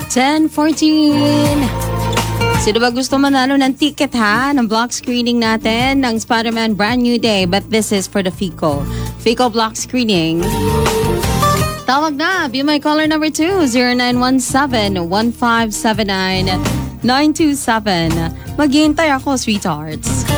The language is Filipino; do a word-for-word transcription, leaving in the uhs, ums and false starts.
ten fourteen. Sino ba gusto manalo ng ticket ha? Ng block screening natin ng Spider-Man Brand New Day. But this is for the FICO. FICO block screening. Tawag na. Be my caller number two. zero nine one seven, one five seven nine, nine two seven. Maghihintay ako, sweethearts.